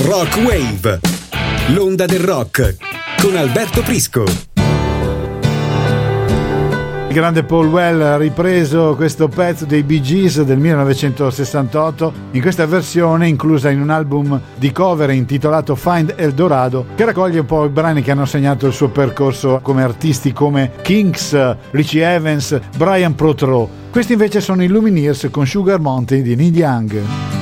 Rock Wave, l'onda del rock con Alberto Prisco. Il grande Paul Well ha ripreso questo pezzo dei Bee Gees del 1968 in questa versione inclusa in un album di cover intitolato Find El Dorado, che raccoglie un po' i brani che hanno segnato il suo percorso come artisti come Kinks, Richie Evans, Brian Protheroe. Questi invece sono i Lumineers con Sugar Mountain di Neil Young.